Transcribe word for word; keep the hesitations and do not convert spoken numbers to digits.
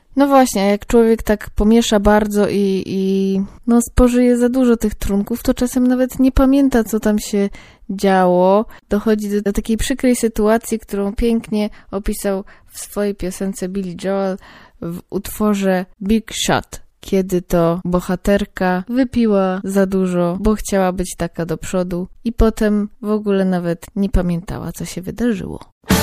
No właśnie, jak człowiek tak pomiesza bardzo i, i no spożyje za dużo tych trunków, to czasem nawet nie pamięta, co tam się działo. Dochodzi do, do takiej przykrej sytuacji, którą pięknie opisał w swojej piosence Billy Joel w utworze Big Shot, kiedy to bohaterka wypiła za dużo, bo chciała być taka do przodu i potem w ogóle nawet nie pamiętała, co się wydarzyło.